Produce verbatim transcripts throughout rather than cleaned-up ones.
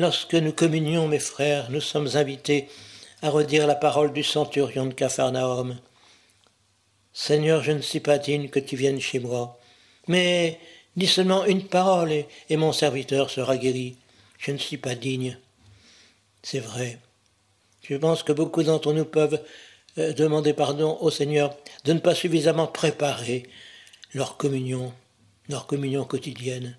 Lorsque nous communions, mes frères, nous sommes invités à redire la parole du centurion de Capharnaüm. Seigneur, je ne suis pas digne que tu viennes chez moi, mais dis seulement une parole et, et mon serviteur sera guéri. Je ne suis pas digne. C'est vrai. Je pense que beaucoup d'entre nous peuvent euh, demander pardon au Seigneur de ne pas suffisamment préparer leur communion, leur communion quotidienne.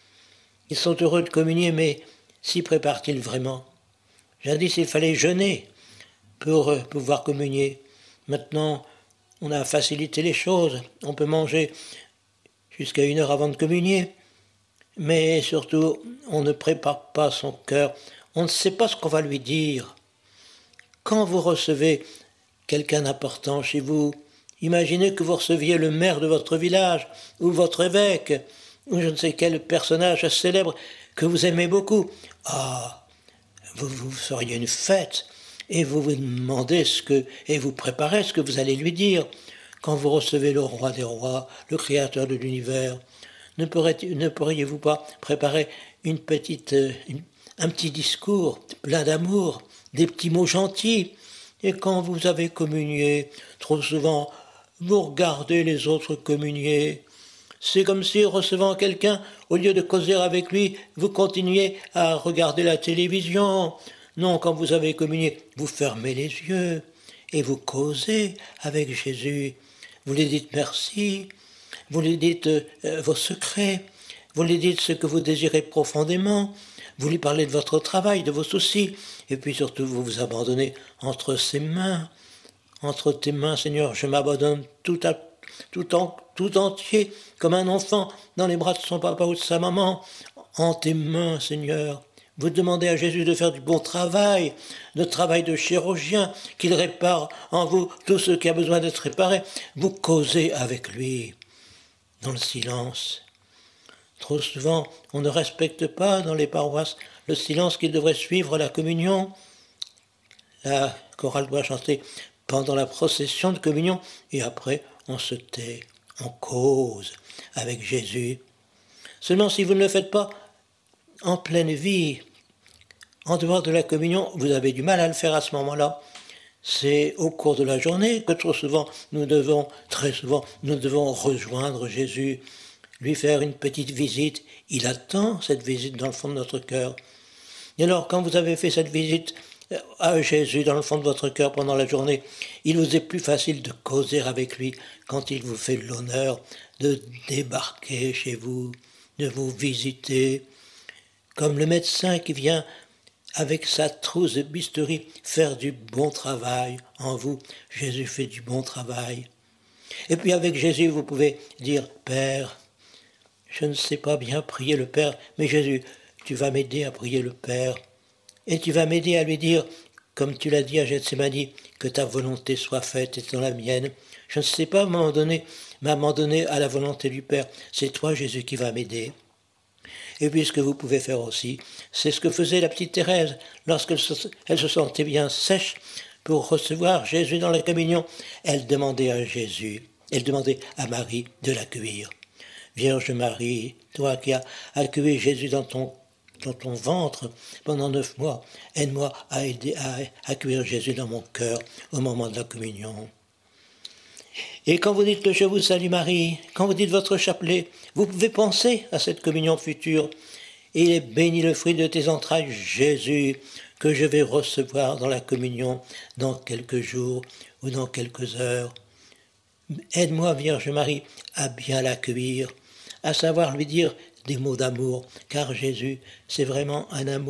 Ils sont heureux de communier, mais s'y préparent-ils vraiment? Jadis, il fallait jeûner pour euh, pouvoir communier. Maintenant, on a facilité les choses. On peut manger jusqu'à une heure avant de communier. Mais surtout, on ne prépare pas son cœur. On ne sait pas ce qu'on va lui dire. Quand vous recevez quelqu'un d'important chez vous, imaginez que vous receviez le maire de votre village, ou votre évêque, ou je ne sais quel personnage célèbre que vous aimez beaucoup. Ah, vous, vous feriez une fête, et vous vous demandez ce que, et vous préparez ce que vous allez lui dire. Quand vous recevez le roi des rois, le créateur de l'univers, ne, ne pourriez-vous pas préparer une petite, une, un petit discours plein d'amour, des petits mots gentils? Et quand vous avez communié, trop souvent, vous regardez les autres communier. C'est comme si, recevant quelqu'un, au lieu de causer avec lui, vous continuez à regarder la télévision. Non, quand vous avez communié, vous fermez les yeux et vous causez avec Jésus. Vous lui dites merci, vous lui dites euh, vos secrets, vous lui dites ce que vous désirez profondément, vous lui parlez de votre travail, de vos soucis, et puis surtout vous vous abandonnez entre ses mains. Entre tes mains, Seigneur, je m'abandonne tout, à, tout, en, tout entier, comme un enfant dans les bras de son papa ou de sa maman. En tes mains, Seigneur, vous demandez à Jésus de faire du bon travail, de travail de chirurgien, qu'il répare en vous tout ce qui a besoin d'être réparé. Vous causez avec lui, dans le silence. Trop souvent, on ne respecte pas dans les paroisses le silence qui devrait suivre la communion. La chorale doit chanter pendant la procession de communion, et après, on se tait, on cause avec Jésus. Seulement, si vous ne le faites pas en pleine vie, en dehors de la communion, vous avez du mal à le faire à ce moment-là. C'est au cours de la journée que trop souvent, nous devons, très souvent, nous devons rejoindre Jésus, lui faire une petite visite. Il attend cette visite dans le fond de notre cœur. Et alors, quand vous avez fait cette visite à Jésus dans le fond de votre cœur pendant la journée, il vous est plus facile de causer avec lui quand il vous fait l'honneur de débarquer chez vous, de vous visiter, comme le médecin qui vient avec sa trousse de bistouri faire du bon travail en vous. Jésus fait du bon travail. Et puis avec Jésus, vous pouvez dire « Père, je ne sais pas bien prier le Père, mais Jésus, tu vas m'aider à prier le Père. Et tu vas m'aider à lui dire, comme tu l'as dit à Gethsémani, que ta volonté soit faite et dans la mienne. Je ne sais pas à un moment donné, mais à un moment donné, à la volonté du Père, c'est toi, Jésus, qui va m'aider. » Et puis ce que vous pouvez faire aussi, c'est ce que faisait la petite Thérèse lorsqu'elle se, elle se sentait bien sèche pour recevoir Jésus dans la communion. Elle demandait à Jésus, elle demandait à Marie de l'accueillir. Vierge Marie, toi qui as accueilli Jésus dans ton dans ton ventre pendant neuf mois, aide-moi à aider à accueillir Jésus dans mon cœur au moment de la communion. Et quand vous dites le Je vous salue Marie, quand vous dites votre chapelet, vous pouvez penser à cette communion future. Et il est béni le fruit de tes entrailles, Jésus, que je vais recevoir dans la communion dans quelques jours ou dans quelques heures. Aide-moi, Vierge Marie, à bien l'accueillir, à savoir lui dire des mots d'amour, car Jésus, c'est vraiment un amour